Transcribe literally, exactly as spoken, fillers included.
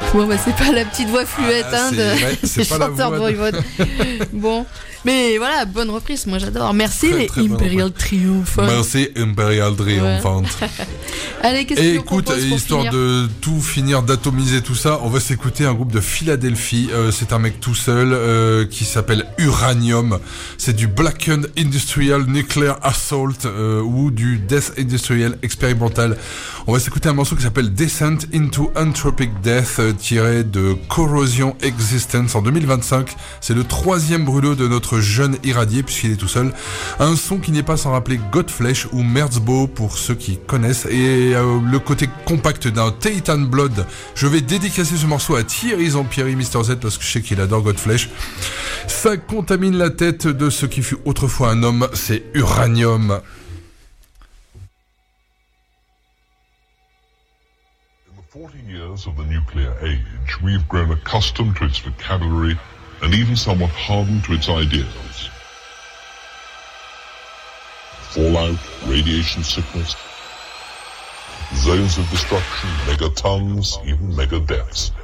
Bon, bah, c'est pas la petite voix fluette ah, hein, de ouais, chanteur Voivode. Bon, mais voilà, bonne reprise, moi j'adore. Merci très, les très Imperial Triumphant. Merci Imperial Triumphant. Ouais. Allez, qu'est-ce Et que tu écoute, proposes pour histoire finir de tout finir, d'atomiser tout ça, on va s'écouter un groupe de Philadelphie. Euh, c'est un mec tout seul euh, qui s'appelle Uranium. C'est du Blackened Industrial Nuclear Assault euh, ou du Death Industrial Experimental. On va s'écouter un morceau qui s'appelle Descent into Entropic Death, euh, tiré de Corrosion Existence en deux mille vingt-cinq. C'est le troisième brûlot de notre jeune irradié puisqu'il est tout seul. Un son qui n'est pas sans rappeler Godflesh ou Merzbow pour ceux qui connaissent, et euh, le côté compact d'un Titan Blood. Je vais dédicacer ce morceau à Thierry Zampieri, Mister Z, parce que je sais qu'il adore Godflesh. Ça contamine la tête de ce qui fut autrefois un homme, c'est Uranium. forty years of the nuclear age, we've grown accustomed to its vocabulary and even somewhat hardened to its ideas. Fallout, radiation sickness, zones of destruction, megatons, even megadeaths.